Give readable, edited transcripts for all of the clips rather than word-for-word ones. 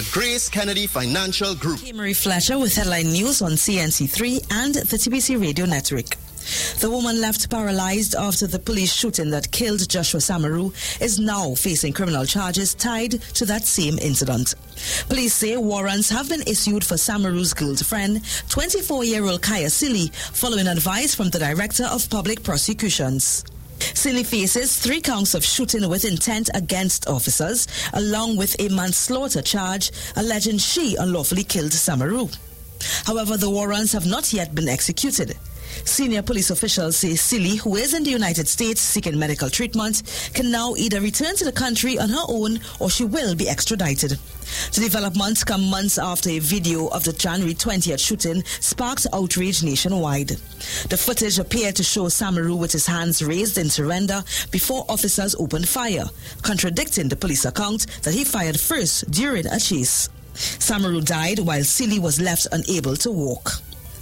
Grace Kennedy Financial Group. Marie Fletcher with headline news on CNC3 and the TBC Radio Network. The woman left paralyzed after the police shooting that killed Joshua Samaru is now facing criminal charges tied to that same incident. Police say warrants have been issued for Samaru's girlfriend, 24-year-old Kaya Silly, following advice from the Director of Public Prosecutions. Silly faces 3 counts of shooting with intent against officers, along with a manslaughter charge alleging she unlawfully killed Samaru. However, the warrants have not yet been executed. Senior police officials say Silly, who is in the United States seeking medical treatment, can now either return to the country on her own or she will be extradited. The developments come months after a video of the January 20th shooting sparked outrage nationwide. The footage appeared to show Samaru with his hands raised in surrender before officers opened fire, contradicting the police account that he fired first during a chase. Samaru died while Silly was left unable to walk.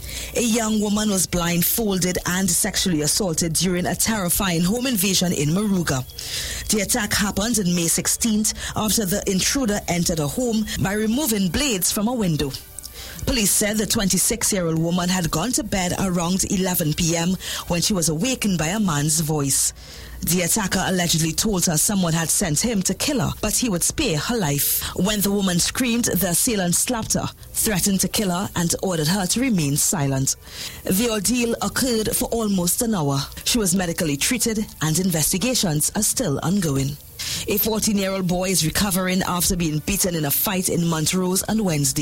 A young woman was blindfolded and sexually assaulted during a terrifying home invasion in Moruga. The attack happened on May 16th after the intruder entered a home by removing blades from a window. Police said the 26-year-old woman had gone to bed around 11 p.m. when she was awakened by a man's voice. The attacker allegedly told her someone had sent him to kill her, but he would spare her life. When the woman screamed, the assailant slapped her, threatened to kill her, and ordered her to remain silent. The ordeal occurred for almost an hour. She was medically treated, and investigations are still ongoing. A 14-year-old boy is recovering after being beaten in a fight in Montrose on Wednesday.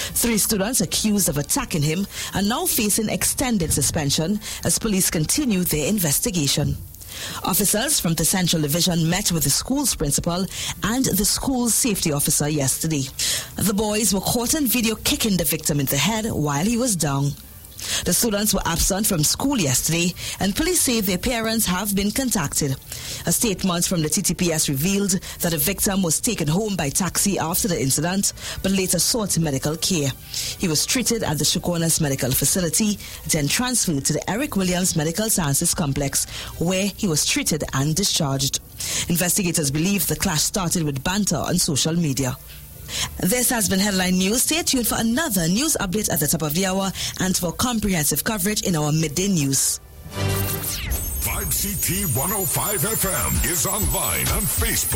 3 students accused of attacking him are now facing extended suspension as police continue their investigation. Officers from the Central Division met with the school's principal and the school's safety officer yesterday. The boys were caught on video kicking the victim in the head while he was down. The students were absent from school yesterday, and police say their parents have been contacted. A statement from the TTPS revealed that the victim was taken home by taxi after the incident, but later sought medical care. He was treated at the Shokonas Medical Facility, then transferred to the Eric Williams Medical Sciences Complex, where he was treated and discharged. Investigators believe the clash started with banter on social media. This has been Headline News. Stay tuned for another news update at the top of the hour and for comprehensive coverage in our midday news. 5CT 105 FM is online on Facebook.